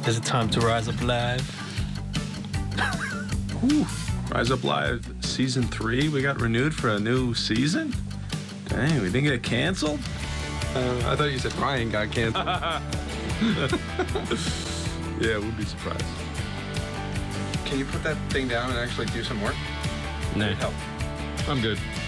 Is it time to rise up live? Whew. Rise Up Live Season 3. We got renewed for a new season? Dang, we didn't get canceled? I thought you said Ryan got canceled. Yeah, we'd be surprised. Can you put that thing down and actually do some work? No. Help. I'm good.